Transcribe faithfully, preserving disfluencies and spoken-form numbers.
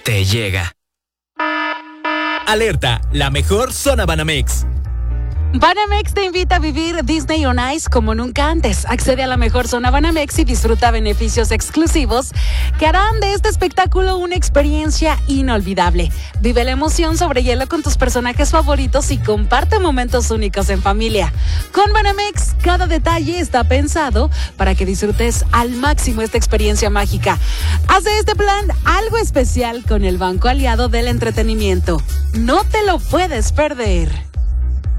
te llega. Alerta, la mejor zona Banamex. Banamex te invita a vivir Disney on Ice como nunca antes. Accede a la mejor zona Banamex y disfruta beneficios exclusivos que harán de este espectáculo una experiencia inolvidable. Vive la emoción sobre hielo con tus personajes favoritos y comparte momentos únicos en familia. Con Banamex, cada detalle está pensado para que disfrutes al máximo esta experiencia mágica. Haz de este plan algo especial con el banco aliado del entretenimiento. No te lo puedes perder.